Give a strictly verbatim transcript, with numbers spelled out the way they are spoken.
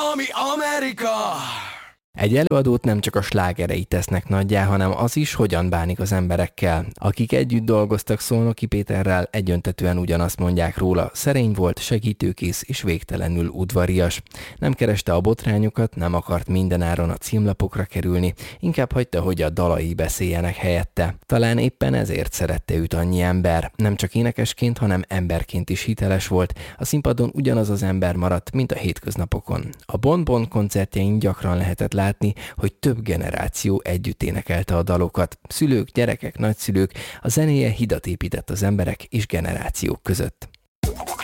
ami Amerika! Egy előadót nem csak a slágerei tesznek nagyjá, hanem az is, hogyan bánik az emberekkel. Akik együtt dolgoztak Szolnoki Péterrel, egyöntetően ugyanazt mondják róla, szerény volt, segítőkész és végtelenül udvarias. Nem kereste a botrányokat, nem akart mindenáron a címlapokra kerülni, inkább hagyta, hogy a dalai beszéljenek helyette. Talán éppen ezért szerette őt annyi ember. Nem csak énekesként, hanem emberként is hiteles volt. A színpadon ugyanaz az ember maradt, mint a hétköznapokon. A Bon-Bon koncertjein gyakran lehetett látni, hogy több generáció együtt énekelte a dalokat. Szülők, gyerekek, nagyszülők, a zenéje hidat épített az emberek és generációk között.